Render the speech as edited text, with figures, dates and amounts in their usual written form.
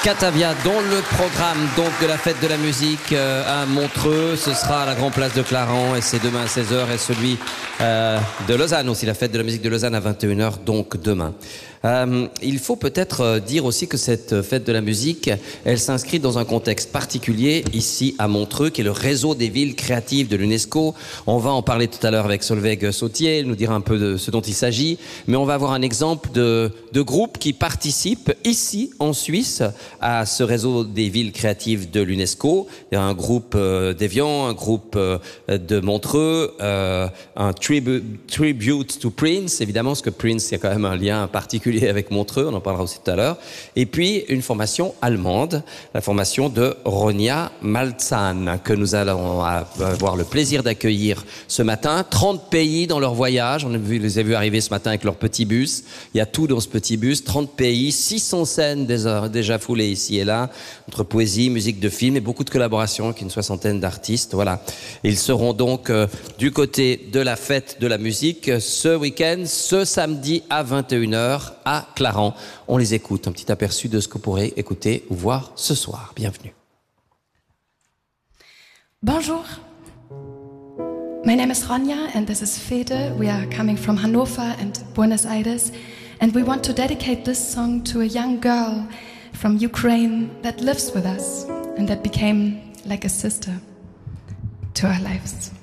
Catavia, dont le programme donc de la fête de la musique à Montreux, ce sera à la Grande Place de Clarens et c'est demain à 16 h et celui de Lausanne aussi, la fête de la musique de Lausanne à 21 h donc demain. Il faut peut-être dire aussi que cette fête de la musique, elle s'inscrit dans un contexte particulier ici à Montreux, qui est le réseau des villes créatives de l'UNESCO. On va en parler tout à l'heure avec Solveig Sautier, elle nous dira un peu de ce dont il s'agit, mais on va avoir un exemple de groupes qui participent ici en Suisse à ce réseau des villes créatives de l'UNESCO. Il y a un groupe d'Évian, un groupe de Montreux, un tribute to Prince, évidemment, parce que Prince, il y a quand même un lien particulier avec Montreux, on en parlera aussi tout à l'heure. Et puis, une formation allemande, la formation de Ronja Maltzahn, que nous allons avoir le plaisir d'accueillir ce matin. 30 pays dans leur voyage, les a vus arriver ce matin avec leur petit bus. Il y a tout dans ce petit bus, 30 pays, 600 scènes déjà foulées ici et là, entre poésie, musique de film et beaucoup de collaborations avec une soixantaine d'artistes. Voilà. Ils seront donc du côté de la fête de la musique ce week-end, ce samedi à 21 h à Clarens. On les écoute, un petit aperçu de ce que vous pourrez écouter ou voir ce soir. Bienvenue. Bonjour. My name is Ronja and this is Fede. We are coming from Hannover and Buenos Aires and we want to dedicate this song to a young girl from Ukraine that lives with us and that became like a sister to our lives.